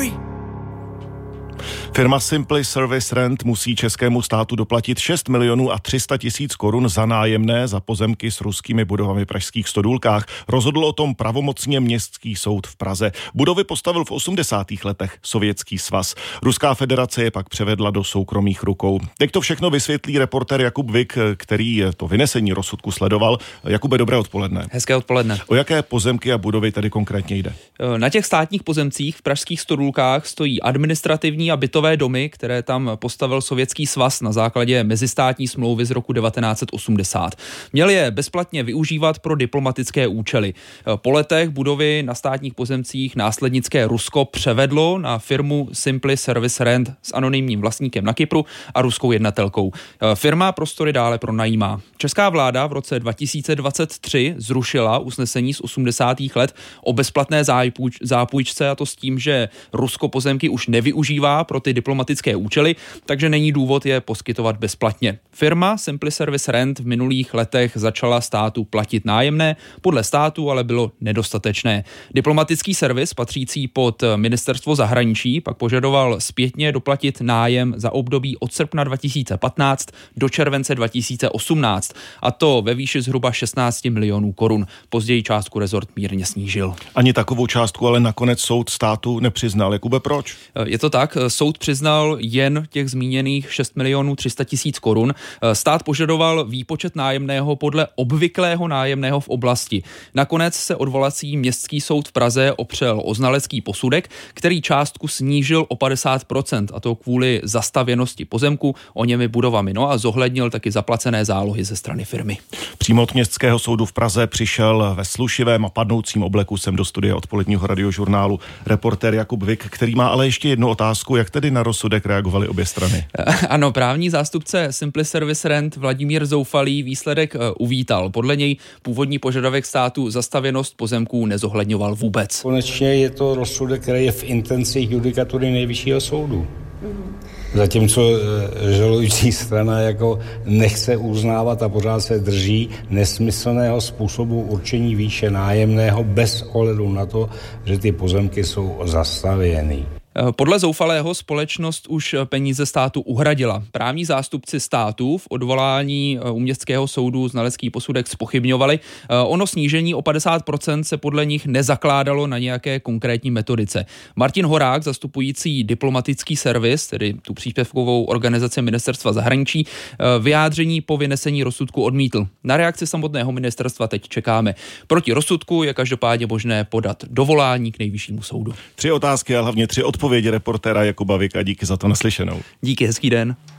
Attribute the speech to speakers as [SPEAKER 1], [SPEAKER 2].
[SPEAKER 1] Firma Simply Service Rent musí českému státu doplatit 6 milionů a 300 tisíc korun za nájemné za pozemky s ruskými budovami v pražských Stodůlkách. Rozhodl o tom pravomocně Městský soud v Praze. Budovy postavil v 80. letech Sovětský svaz. Ruská federace je pak převedla do soukromých rukou. Teď to všechno vysvětlí reportér Jakub Vik, který to vynesení rozsudku sledoval. Jakube, dobré odpoledne.
[SPEAKER 2] Hezké odpoledne.
[SPEAKER 1] O jaké pozemky a budovy tedy konkrétně jde?
[SPEAKER 2] Na těch státních pozemcích v pražských Stodůlkách stojí administrativní a bytové domy, které tam postavil Sovětský svaz na základě mezistátní smlouvy z roku 1980. Měl je bezplatně využívat pro diplomatické účely. Po letech budovy na státních pozemcích následnické Rusko převedlo na firmu Simply Service Rent s anonymním vlastníkem na Kypru a ruskou jednatelkou. Firma prostory dále pronajímá. Česká vláda v roce 2023 zrušila usnesení z 80. let o bezplatné zápůjčce, a to s tím, že Rusko pozemky už nevyužívá pro ty diplomatické účely, takže není důvod je poskytovat bezplatně. Firma Simply Service Rent v minulých letech začala státu platit nájemné, podle státu ale bylo nedostatečné. Diplomatický servis patřící pod ministerstvo zahraničí pak požadoval zpětně doplatit nájem za období od srpna 2015 do července 2018, a to ve výši zhruba 16 milionů korun. Později částku rezort mírně snížil.
[SPEAKER 1] Ani takovou částku ale nakonec soud státu nepřiznal. Jakube, proč?
[SPEAKER 2] Je to tak, soud přiznal jen těch zmíněných 6 milionů 300 tisíc korun. Stát požadoval výpočet nájemného podle obvyklého nájemného v oblasti. Nakonec se odvolací Městský soud v Praze opřel o znalecký posudek, který částku snížil o 50%, a to kvůli zastavěnosti pozemku o němi budovami. No a zohlednil taky zaplacené zálohy ze strany firmy.
[SPEAKER 1] Přímo od Městského soudu v Praze přišel ve slušivém a padnoucím obleku sem do studia odpoledního radiožurnálu reportér Jakub Vik, který má ale ještě jednu otázku, jak tedy na rozsudek reagovaly obě strany.
[SPEAKER 2] Ano, právní zástupce Simply Service Rent Vladimír Zoufalý výsledek uvítal. Podle něj původní požadavek státu zastavěnost pozemků nezohledňoval vůbec.
[SPEAKER 3] Konečně je to rozsudek, který je v intencích judikatury Nejvyššího soudu. Zatímco žalující strana jako nechce uznávat a pořád se drží nesmyslného způsobu určení výše nájemného bez ohledu na to, že ty pozemky jsou zastavěny.
[SPEAKER 2] Podle Zoufalého společnost už peníze státu uhradila. Právní zástupci státu v odvolání u Městského soudu znalecký posudek zpochybňovali. Ono snížení o 50% se podle nich nezakládalo na nějaké konkrétní metodice. Martin Horák, zastupující diplomatický servis, tedy tu příspěvkovou organizaci ministerstva zahraničí, vyjádření po vynesení rozsudku odmítl. Na reakci samotného ministerstva teď čekáme. Proti rozsudku je každopádně možné podat dovolání k Nejvyššímu soudu.
[SPEAKER 1] 3 otázky a hlavně 3 odpovědi reportéra Jakuba Vika. Díky za to, naslyšenou.
[SPEAKER 2] Díky, hezký den.